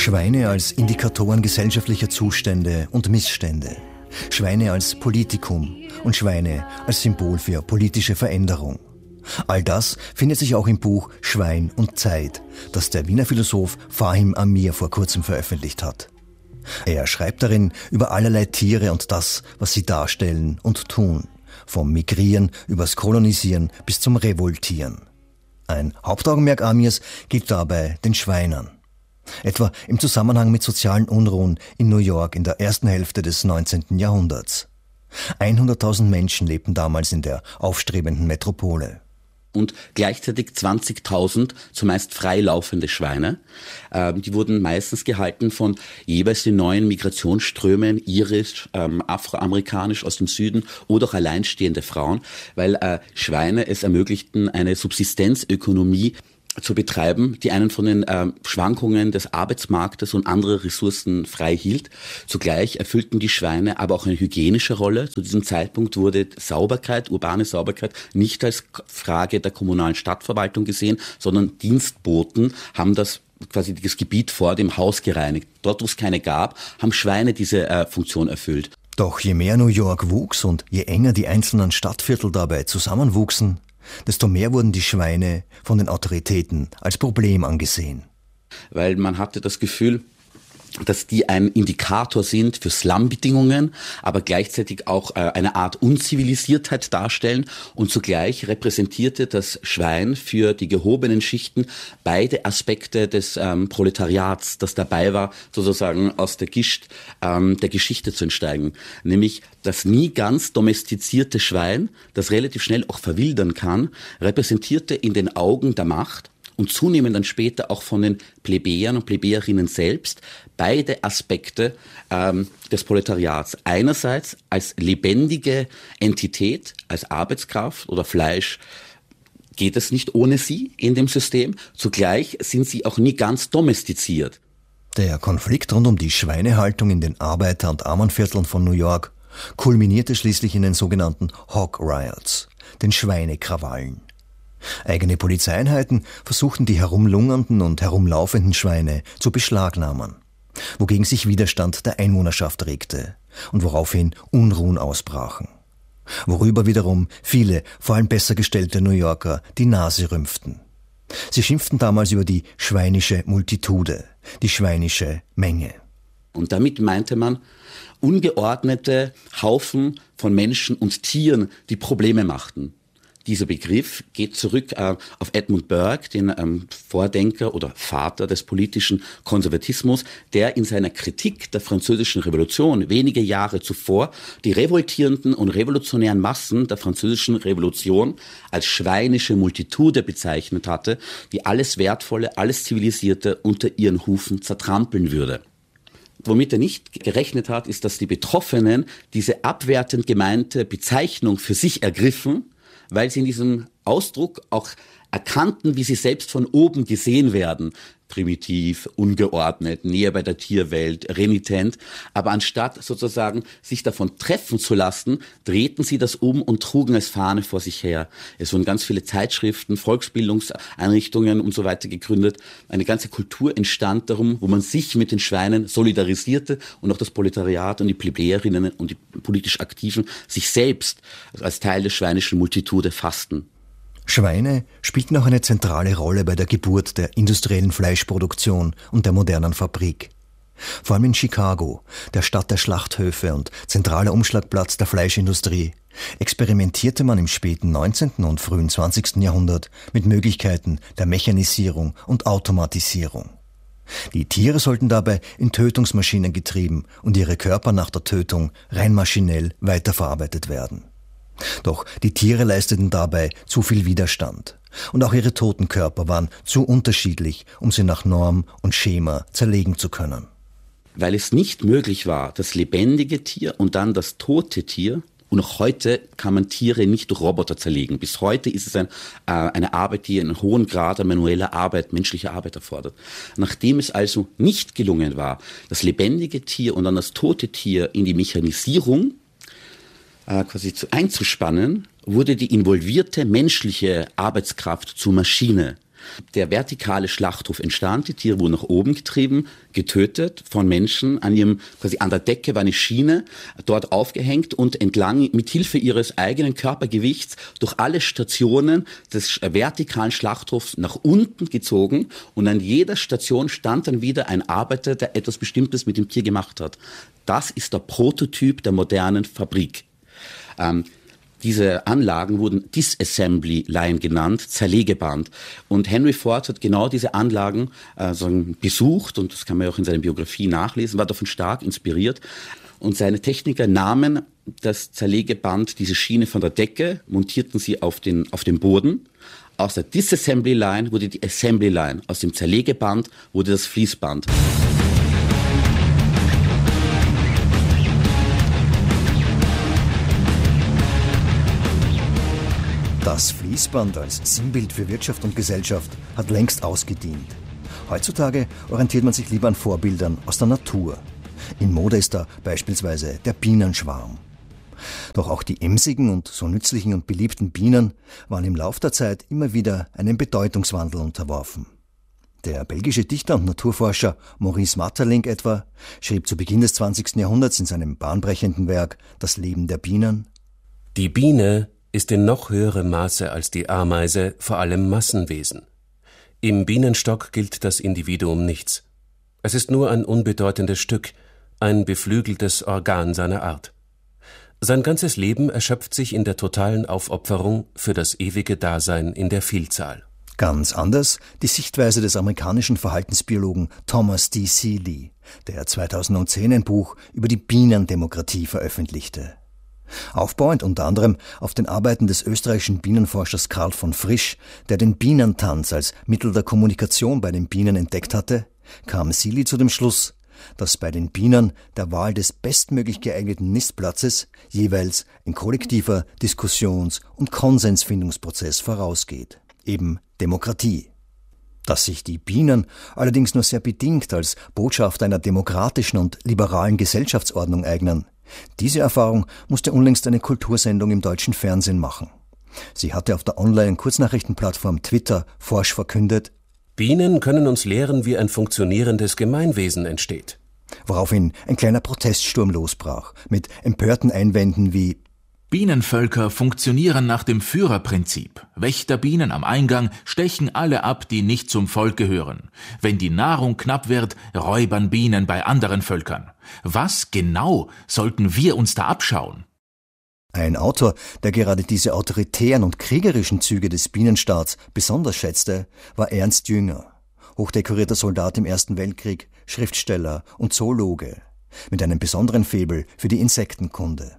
Schweine als Indikatoren gesellschaftlicher Zustände und Missstände. Schweine als Politikum und Schweine als Symbol für politische Veränderung. All das findet sich auch im Buch Schwein und Zeit, das der Wiener Philosoph Fahim Amir vor kurzem veröffentlicht hat. Er schreibt darin über allerlei Tiere und das, was sie darstellen und tun. Vom Migrieren übers Kolonisieren bis zum Revoltieren. Ein Hauptaugenmerk Amirs gilt dabei den Schweinern. Etwa im Zusammenhang mit sozialen Unruhen in New York in der ersten Hälfte des 19. Jahrhunderts. 100.000 Menschen lebten damals in der aufstrebenden Metropole. Und gleichzeitig 20.000 zumeist freilaufende Schweine. Die wurden meistens gehalten von jeweils den neuen Migrationsströmen, irisch, afroamerikanisch aus dem Süden oder auch alleinstehende Frauen, weil Schweine es ermöglichten, eine Subsistenzökonomie zu betreiben, die einen von den Schwankungen des Arbeitsmarktes und anderer Ressourcen frei hielt. Zugleich erfüllten die Schweine aber auch eine hygienische Rolle. Zu diesem Zeitpunkt wurde Sauberkeit, urbane Sauberkeit, nicht als Frage der kommunalen Stadtverwaltung gesehen, sondern Dienstboten haben das Gebiet vor dem Haus gereinigt. Dort, wo es keine gab, haben Schweine diese Funktion erfüllt. Doch je mehr New York wuchs und je enger die einzelnen Stadtviertel dabei zusammenwuchsen, desto mehr wurden die Schweine von den Autoritäten als Problem angesehen. Weil man hatte das Gefühl, dass die ein Indikator sind für Slumbedingungen, aber gleichzeitig auch eine Art Unzivilisiertheit darstellen und zugleich repräsentierte das Schwein für die gehobenen Schichten beide Aspekte des Proletariats, das dabei war, sozusagen aus der Gischt der Geschichte zu entsteigen. Nämlich das nie ganz domestizierte Schwein, das relativ schnell auch verwildern kann, repräsentierte in den Augen der Macht und zunehmend dann später auch von den Plebejern und Plebejerinnen selbst beide Aspekte des Proletariats. Einerseits als lebendige Entität, als Arbeitskraft oder Fleisch geht es nicht ohne sie in dem System. Zugleich sind sie auch nie ganz domestiziert. Der Konflikt rund um die Schweinehaltung in den Arbeiter- und Armenvierteln von New York kulminierte schließlich in den sogenannten Hog Riots, den Schweinekrawallen. Eigene Polizeieinheiten versuchten die herumlungernden und herumlaufenden Schweine zu beschlagnahmen, wogegen sich Widerstand der Einwohnerschaft regte und woraufhin Unruhen ausbrachen, worüber wiederum viele, vor allem besser gestellte New Yorker die Nase rümpften. Sie schimpften damals über die schweinische Multitude, die schweinische Menge. Und damit meinte man ungeordnete Haufen von Menschen und Tieren, die Probleme machten. Dieser Begriff geht zurück auf Edmund Burke, den Vordenker oder Vater des politischen Konservatismus, der in seiner Kritik der Französischen Revolution wenige Jahre zuvor die revoltierenden und revolutionären Massen der Französischen Revolution als schweinische Multitude bezeichnet hatte, die alles Wertvolle, alles Zivilisierte unter ihren Hufen zertrampeln würde. Womit er nicht gerechnet hat, ist, dass die Betroffenen diese abwertend gemeinte Bezeichnung für sich ergriffen, weil sie in diesem Ausdruck auch erkannten, wie sie selbst von oben gesehen werden. Primitiv, ungeordnet, näher bei der Tierwelt, renitent. Aber anstatt sozusagen sich davon treffen zu lassen, drehten sie das um und trugen als Fahne vor sich her. Es wurden ganz viele Zeitschriften, Volksbildungseinrichtungen und so weiter gegründet. Eine ganze Kultur entstand darum, wo man sich mit den Schweinen solidarisierte und auch das Proletariat und die Plebejerinnen und die politisch Aktiven sich selbst als Teil der schweinischen Multitude fassten. Schweine spielten auch eine zentrale Rolle bei der Geburt der industriellen Fleischproduktion und der modernen Fabrik. Vor allem in Chicago, der Stadt der Schlachthöfe und zentraler Umschlagplatz der Fleischindustrie, experimentierte man im späten 19. und frühen 20. Jahrhundert mit Möglichkeiten der Mechanisierung und Automatisierung. Die Tiere sollten dabei in Tötungsmaschinen getrieben und ihre Körper nach der Tötung rein maschinell weiterverarbeitet werden. Doch die Tiere leisteten dabei zu viel Widerstand und auch ihre toten Körper waren zu unterschiedlich, um sie nach Norm und Schema zerlegen zu können. Weil es nicht möglich war, das lebendige Tier und dann das tote Tier, und auch heute kann man Tiere nicht durch Roboter zerlegen. Bis heute ist es eine Arbeit, die einen hohen Grad an manueller Arbeit, menschlicher Arbeit erfordert. Nachdem es also nicht gelungen war, das lebendige Tier und dann das tote Tier in die Mechanisierung einzuspannen, wurde die involvierte menschliche Arbeitskraft zur Maschine. Der vertikale Schlachtruf entstand, die Tiere wurden nach oben getrieben, getötet von Menschen, quasi an der Decke war eine Schiene, dort aufgehängt und entlang mit Hilfe ihres eigenen Körpergewichts durch alle Stationen des vertikalen Schlachtrufs nach unten gezogen und an jeder Station stand dann wieder ein Arbeiter, der etwas Bestimmtes mit dem Tier gemacht hat. Das ist der Prototyp der modernen Fabrik. Diese Anlagen wurden Disassembly Line genannt, Zerlegeband. Und Henry Ford hat genau diese Anlagen besucht, und das kann man ja auch in seiner Biografie nachlesen, war davon stark inspiriert. Und seine Techniker nahmen das Zerlegeband, diese Schiene von der Decke, montierten sie auf den Boden. Aus der Disassembly Line wurde die Assembly Line. Aus dem Zerlegeband wurde das Fließband. Das Fließband als Sinnbild für Wirtschaft und Gesellschaft hat längst ausgedient. Heutzutage orientiert man sich lieber an Vorbildern aus der Natur. In Mode ist da beispielsweise der Bienenschwarm. Doch auch die emsigen und so nützlichen und beliebten Bienen waren im Lauf der Zeit immer wieder einem Bedeutungswandel unterworfen. Der belgische Dichter und Naturforscher Maurice Maeterlinck etwa schrieb zu Beginn des 20. Jahrhunderts in seinem bahnbrechenden Werk »Das Leben der Bienen«: Die Biene ist in noch höherem Maße als die Ameise vor allem Massenwesen. Im Bienenstock gilt das Individuum nichts. Es ist nur ein unbedeutendes Stück, ein beflügeltes Organ seiner Art. Sein ganzes Leben erschöpft sich in der totalen Aufopferung für das ewige Dasein in der Vielzahl. Ganz anders die Sichtweise des amerikanischen Verhaltensbiologen Thomas D. Seeley, der 2010 ein Buch über die Bienendemokratie veröffentlichte. Aufbauend unter anderem auf den Arbeiten des österreichischen Bienenforschers Karl von Frisch, der den Bienentanz als Mittel der Kommunikation bei den Bienen entdeckt hatte, kam Seeley zu dem Schluss, dass bei den Bienen der Wahl des bestmöglich geeigneten Nistplatzes jeweils ein kollektiver Diskussions- und Konsensfindungsprozess vorausgeht, eben Demokratie. Dass sich die Bienen allerdings nur sehr bedingt als Botschafter einer demokratischen und liberalen Gesellschaftsordnung eignen, diese Erfahrung musste unlängst eine Kultursendung im deutschen Fernsehen machen. Sie hatte auf der Online-Kurznachrichtenplattform Twitter forsch verkündet: Bienen können uns lehren, wie ein funktionierendes Gemeinwesen entsteht. Woraufhin ein kleiner Proteststurm losbrach, mit empörten Einwänden wie: Bienenvölker funktionieren nach dem Führerprinzip. Wächterbienen am Eingang stechen alle ab, die nicht zum Volk gehören. Wenn die Nahrung knapp wird, räubern Bienen bei anderen Völkern. Was genau sollten wir uns da abschauen? Ein Autor, der gerade diese autoritären und kriegerischen Züge des Bienenstaats besonders schätzte, war Ernst Jünger, hochdekorierter Soldat im Ersten Weltkrieg, Schriftsteller und Zoologe, mit einem besonderen Faible für die Insektenkunde.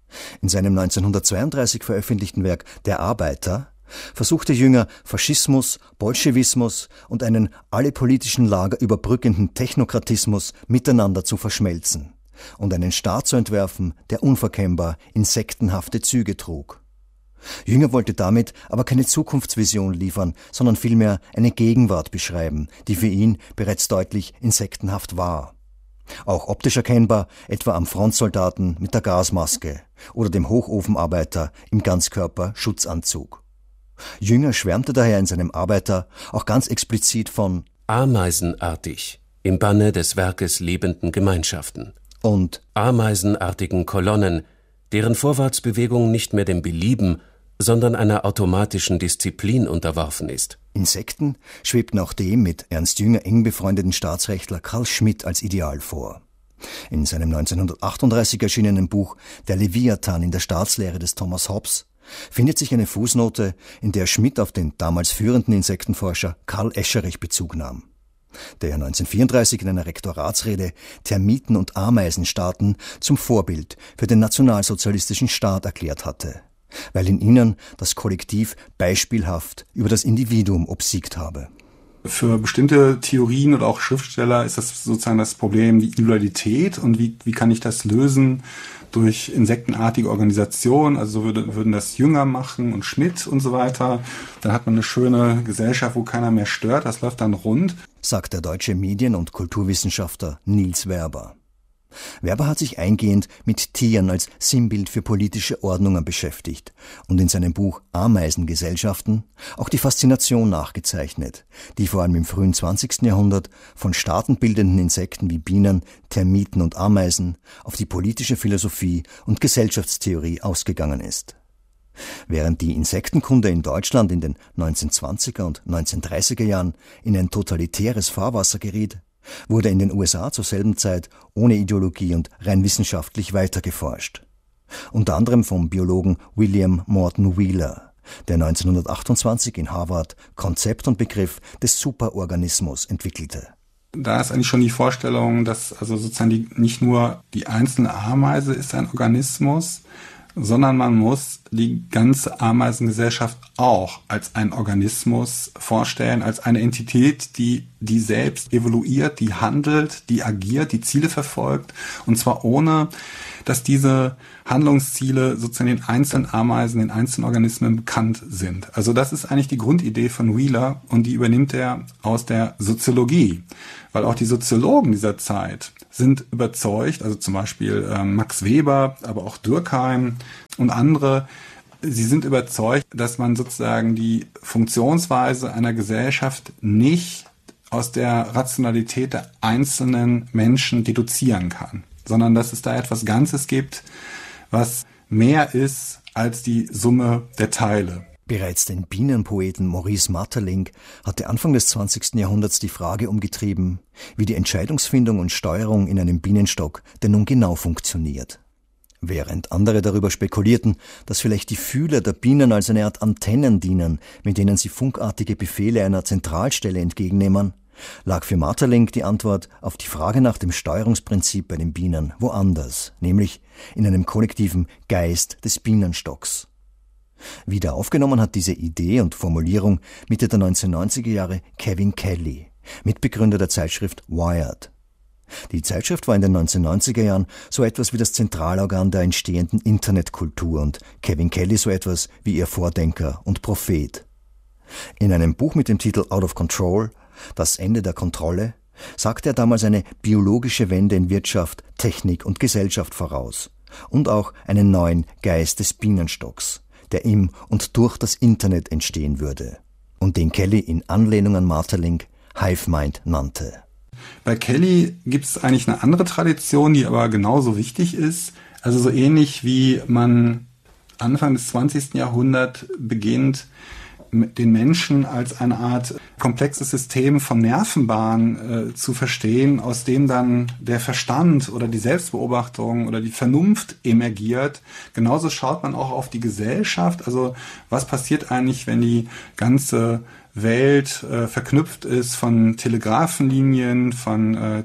In seinem 1932 veröffentlichten Werk »Der Arbeiter« versuchte Jünger, Faschismus, Bolschewismus und einen alle politischen Lager überbrückenden Technokratismus miteinander zu verschmelzen und einen Staat zu entwerfen, der unverkennbar insektenhafte Züge trug. Jünger wollte damit aber keine Zukunftsvision liefern, sondern vielmehr eine Gegenwart beschreiben, die für ihn bereits deutlich insektenhaft war. Auch optisch erkennbar, etwa am Frontsoldaten mit der Gasmaske oder dem Hochofenarbeiter im Ganzkörper-Schutzanzug. Jünger schwärmte daher in seinem Arbeiter auch ganz explizit von ameisenartig, im Banne des Werkes lebenden Gemeinschaften und ameisenartigen Kolonnen, deren Vorwärtsbewegung nicht mehr dem Belieben, sondern einer automatischen Disziplin unterworfen ist. Insekten schwebten auch dem mit Ernst Jünger eng befreundeten Staatsrechtler Carl Schmitt als Ideal vor. In seinem 1938 erschienenen Buch »Der Leviathan in der Staatslehre des Thomas Hobbes« findet sich eine Fußnote, in der Schmitt auf den damals führenden Insektenforscher Karl Escherich Bezug nahm, der 1934 in einer Rektoratsrede Termiten- und Ameisenstaaten zum Vorbild für den nationalsozialistischen Staat erklärt hatte, weil in ihnen das Kollektiv beispielhaft über das Individuum obsiegt habe. Für bestimmte Theorien oder auch Schriftsteller ist das sozusagen das Problem, die Individualität, und wie kann ich das lösen durch insektenartige Organisation, also so würden das Jünger machen und Schmidt und so weiter. Dann hat man eine schöne Gesellschaft, wo keiner mehr stört, das läuft dann rund. Sagt der deutsche Medien- und Kulturwissenschaftler Nils Werber. Werber hat sich eingehend mit Tieren als Sinnbild für politische Ordnungen beschäftigt und in seinem Buch Ameisengesellschaften auch die Faszination nachgezeichnet, die vor allem im frühen 20. Jahrhundert von staatenbildenden Insekten wie Bienen, Termiten und Ameisen auf die politische Philosophie und Gesellschaftstheorie ausgegangen ist. Während die Insektenkunde in Deutschland in den 1920er und 1930er Jahren in ein totalitäres Fahrwasser geriet, wurde in den USA zur selben Zeit ohne Ideologie und rein wissenschaftlich weitergeforscht. Unter anderem vom Biologen William Morton Wheeler, der 1928 in Harvard Konzept und Begriff des Superorganismus entwickelte. Da ist eigentlich schon die Vorstellung, dass also sozusagen nicht nur die einzelne Ameise ist ein Organismus, sondern man muss die ganze Ameisengesellschaft auch als einen Organismus vorstellen, als eine Entität, die selbst evoluiert, die handelt, die agiert, die Ziele verfolgt, und zwar ohne, dass diese Handlungsziele sozusagen den einzelnen Ameisen, den einzelnen Organismen bekannt sind. Also das ist eigentlich die Grundidee von Wheeler und die übernimmt er aus der Soziologie, weil auch die Soziologen dieser Zeit sind überzeugt, also zum Beispiel Max Weber, aber auch Durkheim und andere, sie sind überzeugt, dass man sozusagen die Funktionsweise einer Gesellschaft nicht aus der Rationalität der einzelnen Menschen deduzieren kann, sondern dass es da etwas Ganzes gibt, was mehr ist als die Summe der Teile. Bereits den Bienenpoeten Maurice Maeterlinck hatte Anfang des 20. Jahrhunderts die Frage umgetrieben, wie die Entscheidungsfindung und Steuerung in einem Bienenstock denn nun genau funktioniert. Während andere darüber spekulierten, dass vielleicht die Fühler der Bienen als eine Art Antennen dienen, mit denen sie funkartige Befehle einer Zentralstelle entgegennehmen, lag für Maeterlinck die Antwort auf die Frage nach dem Steuerungsprinzip bei den Bienen woanders, nämlich in einem kollektiven Geist des Bienenstocks. Wieder aufgenommen hat diese Idee und Formulierung Mitte der 1990er Jahre Kevin Kelly, Mitbegründer der Zeitschrift Wired. Die Zeitschrift war in den 1990er Jahren so etwas wie das Zentralorgan der entstehenden Internetkultur und Kevin Kelly so etwas wie ihr Vordenker und Prophet. In einem Buch mit dem Titel Out of Control, Das Ende der Kontrolle, sagte er damals eine biologische Wende in Wirtschaft, Technik und Gesellschaft voraus und auch einen neuen Geist des Bienenstocks, der im und durch das Internet entstehen würde und den Kelly in Anlehnung an Maeterlinck Hive Mind nannte. Bei Kelly gibt es eigentlich eine andere Tradition, die aber genauso wichtig ist. Also so ähnlich wie man Anfang des 20. Jahrhunderts beginnt, den Menschen als eine Art komplexes System von Nervenbahnen zu verstehen, aus dem dann der Verstand oder die Selbstbeobachtung oder die Vernunft emergiert. Genauso schaut man auch auf die Gesellschaft. Also was passiert eigentlich, wenn die ganze Welt verknüpft ist von Telegrafenlinien, von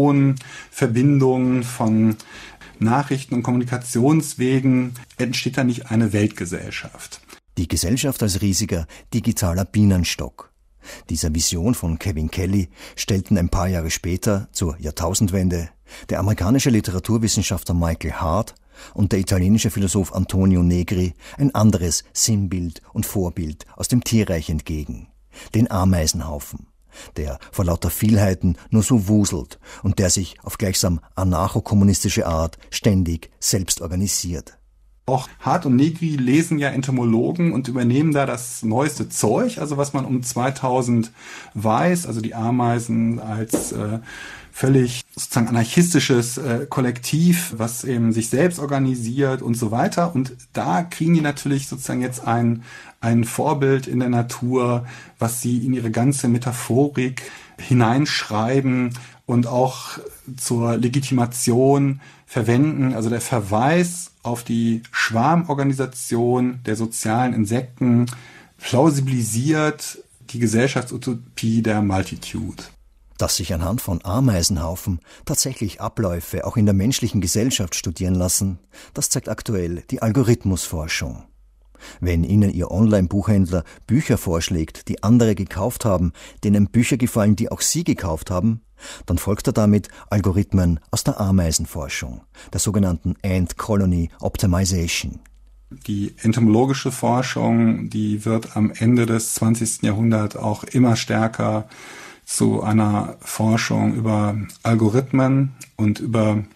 Telefonverbindungen, von Nachrichten- und Kommunikationswegen, entsteht da nicht eine Weltgesellschaft. Die Gesellschaft als riesiger digitaler Bienenstock. Dieser Vision von Kevin Kelly stellten ein paar Jahre später, zur Jahrtausendwende, der amerikanische Literaturwissenschaftler Michael Hart und der italienische Philosoph Antonio Negri ein anderes Sinnbild und Vorbild aus dem Tierreich entgegen: den Ameisenhaufen, der vor lauter Vielheiten nur so wuselt und der sich auf gleichsam anarchokommunistische Art ständig selbst organisiert. Auch Hart und Negri lesen ja Entomologen und übernehmen da das neueste Zeug, also was man um 2000 weiß, also die Ameisen als völlig sozusagen anarchistisches Kollektiv, was eben sich selbst organisiert und so weiter. Und da kriegen die natürlich sozusagen jetzt ein Vorbild in der Natur, was sie in ihre ganze Metaphorik hineinschreiben und auch zur Legitimation verwenden. Also der Verweis auf die Schwarmorganisation der sozialen Insekten plausibilisiert die Gesellschaftsutopie der Multitude. Dass sich anhand von Ameisenhaufen tatsächlich Abläufe auch in der menschlichen Gesellschaft studieren lassen, das zeigt aktuell die Algorithmusforschung. Wenn Ihnen Ihr Online-Buchhändler Bücher vorschlägt, die andere gekauft haben, denen Bücher gefallen, die auch Sie gekauft haben, dann folgt er damit Algorithmen aus der Ameisenforschung, der sogenannten Ant Colony Optimization. Die entomologische Forschung, die wird am Ende des 20. Jahrhunderts auch immer stärker zu einer Forschung über Algorithmen und über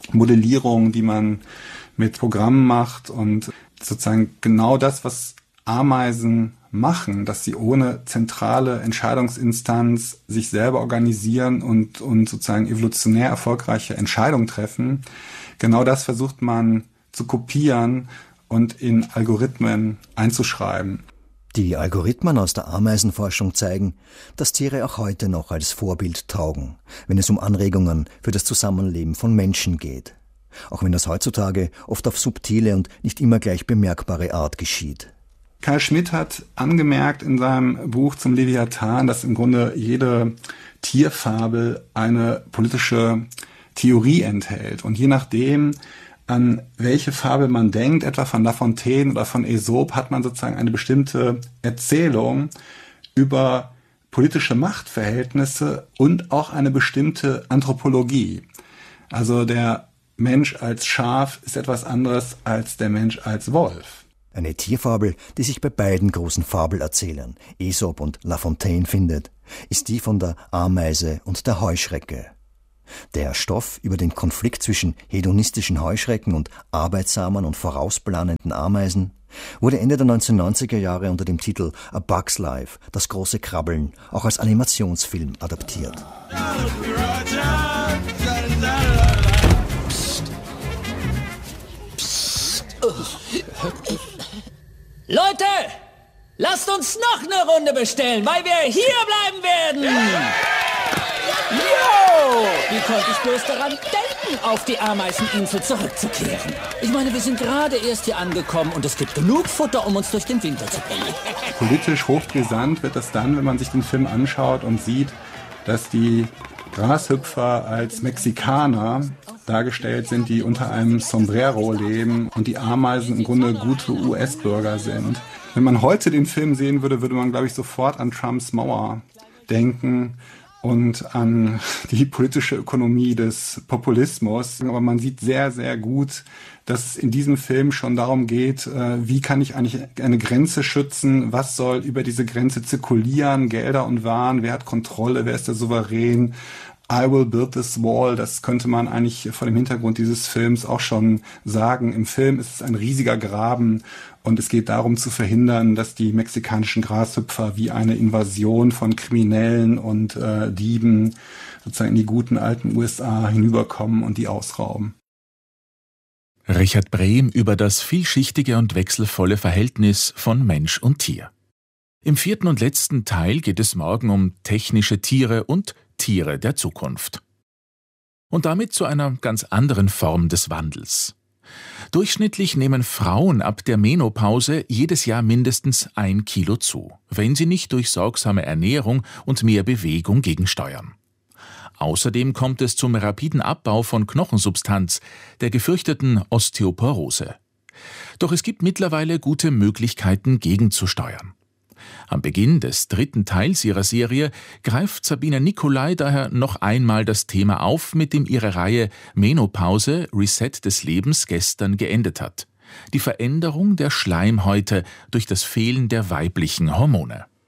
Modellierung, die man mit Programmen macht und sozusagen genau das, was Ameisen machen, dass sie ohne zentrale Entscheidungsinstanz sich selber organisieren und sozusagen evolutionär erfolgreiche Entscheidungen treffen. Genau das versucht man zu kopieren und in Algorithmen einzuschreiben. Die Algorithmen aus der Ameisenforschung zeigen, dass Tiere auch heute noch als Vorbild taugen, wenn es um Anregungen für das Zusammenleben von Menschen geht. Auch wenn das heutzutage oft auf subtile und nicht immer gleich bemerkbare Art geschieht. Carl Schmitt hat angemerkt in seinem Buch zum Leviathan, dass im Grunde jede Tierfabel eine politische Theorie enthält. Und je nachdem, an welche Fabel man denkt, etwa von La Fontaine oder von Aesop, hat man sozusagen eine bestimmte Erzählung über politische Machtverhältnisse und auch eine bestimmte Anthropologie. Also der Mensch als Schaf ist etwas anderes als der Mensch als Wolf. Eine Tierfabel, die sich bei beiden großen Fabelerzählern, Aesop und La Fontaine, findet, ist die von der Ameise und der Heuschrecke. Der Stoff über den Konflikt zwischen hedonistischen Heuschrecken und arbeitsamen und vorausplanenden Ameisen wurde Ende der 1990er Jahre unter dem Titel A Bug's Life, das große Krabbeln, auch als Animationsfilm adaptiert. Leute, lasst uns noch eine Runde bestellen, weil wir hier bleiben werden. Jo! Wie konnte ich bloß daran denken, auf die Ameiseninsel zurückzukehren? Ich meine, wir sind gerade erst hier angekommen und es gibt genug Futter, um uns durch den Winter zu bringen. Politisch hochbrisant wird es dann, wenn man sich den Film anschaut und sieht, dass die Grashüpfer als Mexikaner dargestellt sind, die unter einem Sombrero leben und die Ameisen im Grunde gute US-Bürger sind. Wenn man heute den Film sehen würde, würde man, glaube ich, sofort an Trumps Mauer denken und an die politische Ökonomie des Populismus. Aber man sieht sehr, sehr gut, dass es in diesem Film schon darum geht, wie kann ich eigentlich eine Grenze schützen, was soll über diese Grenze zirkulieren, Gelder und Waren, wer hat Kontrolle, wer ist der Souverän. I will build this wall, das könnte man eigentlich vor dem Hintergrund dieses Films auch schon sagen. Im Film ist es ein riesiger Graben und es geht darum zu verhindern, dass die mexikanischen Grashüpfer wie eine Invasion von Kriminellen und Dieben sozusagen in die guten alten USA hinüberkommen und die ausrauben. Richard Brehm über das vielschichtige und wechselvolle Verhältnis von Mensch und Tier. Im 4. und letzten Teil geht es morgen um technische Tiere und Tiere der Zukunft. Und damit zu einer ganz anderen Form des Wandels. Durchschnittlich nehmen Frauen ab der Menopause jedes Jahr mindestens 1 Kilo zu, wenn sie nicht durch sorgsame Ernährung und mehr Bewegung gegensteuern. Außerdem kommt es zum rapiden Abbau von Knochensubstanz, der gefürchteten Osteoporose. Doch es gibt mittlerweile gute Möglichkeiten, gegenzusteuern. Am Beginn des 3. Teils ihrer Serie greift Sabine Nicolai daher noch einmal das Thema auf, mit dem ihre Reihe Menopause, Reset des Lebens gestern geendet hat. Die Veränderung der Schleimhäute durch das Fehlen der weiblichen Hormone.